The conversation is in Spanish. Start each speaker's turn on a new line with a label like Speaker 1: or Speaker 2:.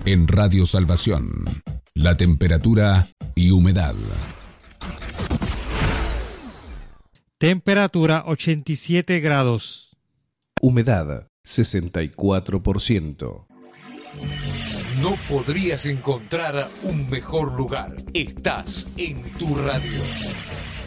Speaker 1: En Radio Salvación, la temperatura y humedad.
Speaker 2: Temperatura 87 grados.
Speaker 3: Humedad 64%.
Speaker 4: No podrías encontrar un mejor lugar. Estás en tu radio.